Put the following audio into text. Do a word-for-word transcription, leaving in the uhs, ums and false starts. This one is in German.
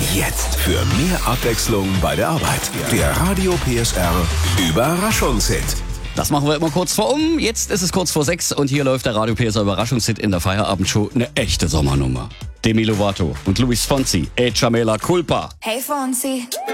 Jetzt für mehr Abwechslung bei der Arbeit. Der Radio P S R Überraschungshit. Das machen wir immer kurz vor um. Jetzt ist es kurz vor sechs und hier läuft der Radio P S R Überraschungshit in der Feierabendshow. Eine echte Sommernummer. Demi Lovato und Luis Fonsi. Echa me la culpa. Hey Fonsi,